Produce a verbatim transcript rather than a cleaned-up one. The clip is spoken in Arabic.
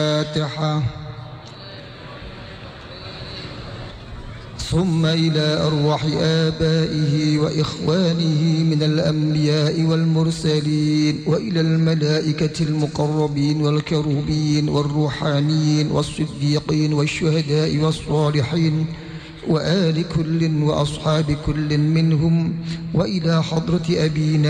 الفاتحة. ثم إلى أرواح آبائه وإخوانه من الأنبياء والمرسلين، وإلى الملائكة المقربين والكروبين والروحانيين والصديقين والشهداء والصالحين، وآل كل وأصحاب كل منهم، وإلى حضرة أبينا